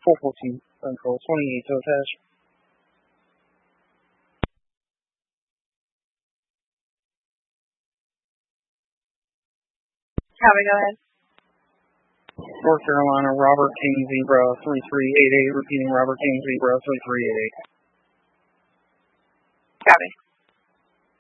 442 Control 28 to attach. Copy, go ahead. North Carolina, Robert King Zebra 3388, repeating Robert King Zebra 3388. Copy.